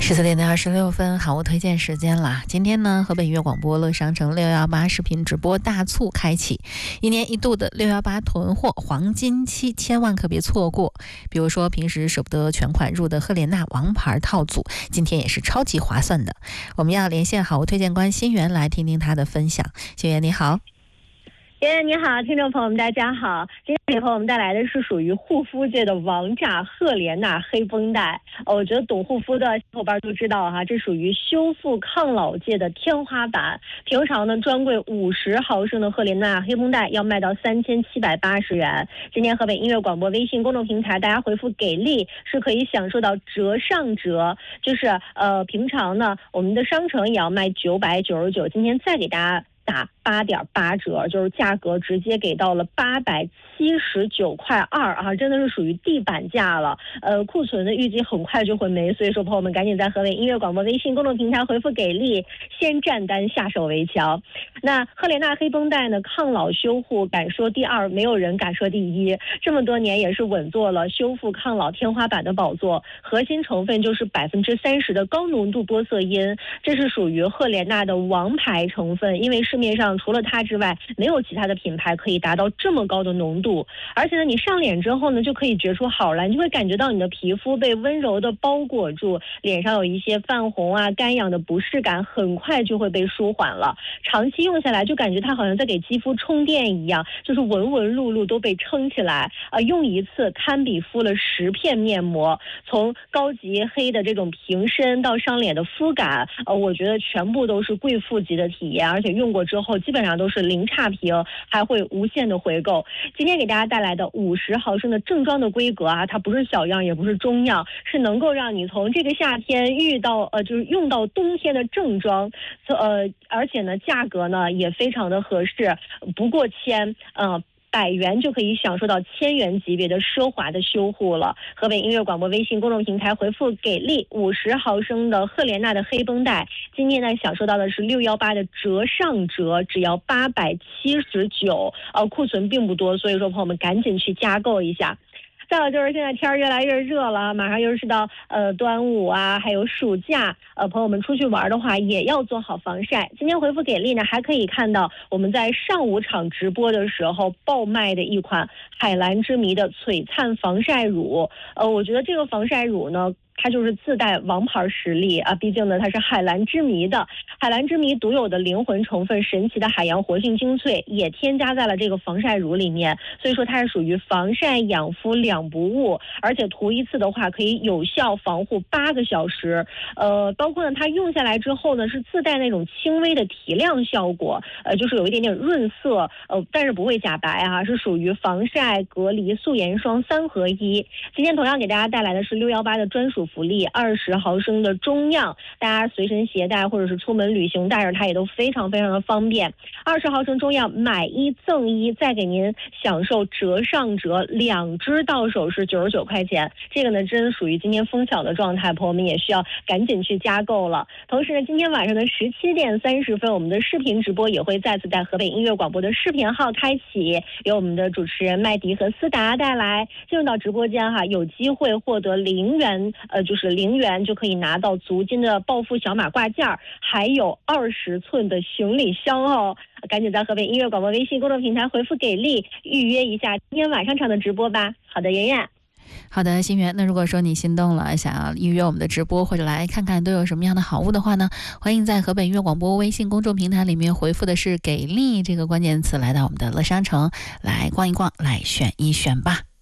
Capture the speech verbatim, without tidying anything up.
十四点的二十六分，好物推荐时间啦！今天呢，河北音乐广播乐商城六幺八视频直播大促开启，一年一度的六幺八囤货黄金期，千万可别错过。比如说平时舍不得全款入的赫莲娜王牌套组，今天也是超级划算的。我们要连线好物推荐官新源来听听他的分享。新源你好。 爷爷你好，听众朋友们大家好，今天给朋友们带来的是属于护肤界的王炸赫莲娜黑绷带。我觉得懂护肤的小伙伴都知道哈，这属于修复抗老界的天花板。平常呢，专柜五十毫升的赫莲娜黑绷带要卖到三千七百八十元。今天河北音乐广播微信公众平台，大家回复给力是可以享受到折上折，就是呃，平常呢我们的商城也要卖九百九十九，今天再给大家打八点八折，就是价格直接给到了八百七十九块二啊，真的是属于地板价了。呃，库存的预计很快就会没，所以说朋友们赶紧在河北音乐广播微信公众平台回复给力，先占单下手为强。那赫莲娜黑绷带呢，抗老修护敢说第二，没有人敢说第一。这么多年也是稳坐了修复抗老天花板的宝座，核心成分就是百分之三十的高浓度玻色因，这是属于赫莲娜的王牌成分，因为市面上除了它之外，没有其他的品牌可以达到这么高的浓度。而且呢，你上脸之后呢，就可以觉出好来，你就会感觉到你的皮肤被温柔的包裹住，脸上有一些泛红啊、干痒的不适感，很快就会被舒缓了。长期用下来，就感觉它好像在给肌肤充电一样，就是纹纹路路都被撑起来。呃，用一次堪比敷了十片面膜，从高级黑的这种平身到上脸的肤感，呃，我觉得全部都是贵妇级的体验，而且用过之后基本上都是零差评，还会无限的回购。今天给大家带来的五十毫升的正装的规格啊，它不是小样，也不是中样，是能够让你从这个夏天遇到呃就是用到冬天的正装，呃，而且呢价格呢也非常的合适，不过千，呃。百元就可以享受到千元级别的奢华的修护了。河北音乐广播微信公众平台回复给力五十毫升的赫莲娜的黑绷带，今天呢享受到的是六幺八的折上折，只要八百七十九，呃，库存并不多，所以说朋友们赶紧去加购一下。再有就是现在天越来越热了，马上又是到呃端午啊，还有暑假，呃朋友们出去玩的话也要做好防晒。今天回复给力呢，还可以看到我们在上午场直播的时候爆卖的一款海蓝之谜的璀璨防晒乳。呃，我觉得这个防晒乳呢，它就是自带王牌实力啊！毕竟呢，它是海蓝之谜的，海蓝之谜独有的灵魂成分，神奇的海洋活性精粹也添加在了这个防晒乳里面，所以说它是属于防晒养肤两不误，而且涂一次的话可以有效防护八个小时。呃，包括呢，它用下来之后呢，是自带那种轻微的提亮效果，呃，就是有一点点润色，呃，但是不会假白啊，是属于防晒、隔离、素颜霜三合一。今天同样给大家带来的是六幺八的专属福利，二十毫升的中样，大家随身携带或者是出门旅行带着它也都非常非常的方便。二十毫升中样买一赠一，再给您享受折上折，两支到手是九十九块钱。这个呢真属于今天疯抢的状态，朋友们也需要赶紧去加购了。同时呢，今天晚上的十七点三十分，我们的视频直播也会再次在河北音乐广播的视频号开启，由我们的主持人麦迪和思达带来。进入到直播间哈，有机会获得零元呃，就是零元就可以拿到足金的暴富小马挂件，还有二十寸的行李箱哦！赶紧在河北音乐广播微信公众平台回复给力，预约一下今天晚上场的直播吧。好的，妍妍。 好的，新源，那如果说你心动了，想要预约我们的直播或者来看看都有什么样的好物的话呢，欢迎在河北音乐广播微信公众平台里面回复的是给力这个关键词，来到我们的乐商城来逛一逛，来选一选吧。